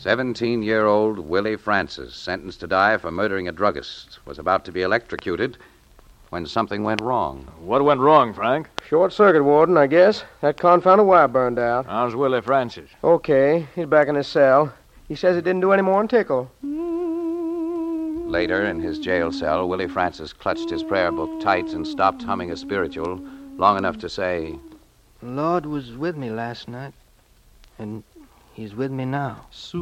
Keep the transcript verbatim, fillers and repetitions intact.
Seventeen-year-old Willie Francis, sentenced to die for murdering a druggist, was about to be electrocuted when something went wrong. What went wrong, Frank? Short circuit, Warden, I guess. That confounded wire burned out. How's Willie Francis? Okay, he's back in his cell. He says it didn't do any more than tickle. Later, in his jail cell, Willie Francis clutched his prayer book tight and stopped humming a spiritual long enough to say, The Lord was with me last night, and he's with me now.